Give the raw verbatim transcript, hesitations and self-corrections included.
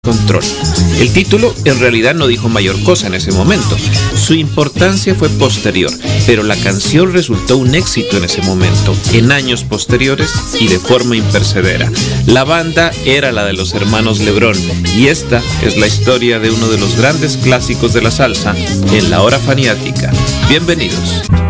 Control. El título en realidad no dijo mayor cosa en ese momento. Su importancia fue posterior, pero la canción resultó un éxito en ese momento, en años posteriores y de forma impercedera. La banda era la de los hermanos Lebrón y esta es la historia de uno de los grandes clásicos de la salsa en la hora faniática. Bienvenidos.